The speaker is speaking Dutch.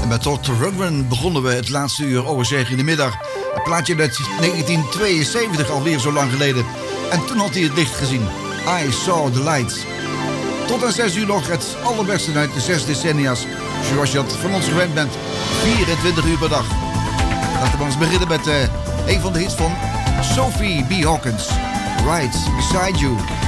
Met Todd Rundgren begonnen we het laatste uur overzegen in de middag. Een plaatje uit 1972, alweer zo lang geleden. En toen had hij het licht gezien. I Saw the Lights. Tot aan 6 uur nog het allerbeste uit de 6 decennia's. Zoals je dat van ons gewend bent. 24 uur per dag. Laten we eens beginnen met een van de hits van Sophie B. Hawkins. Right Beside You.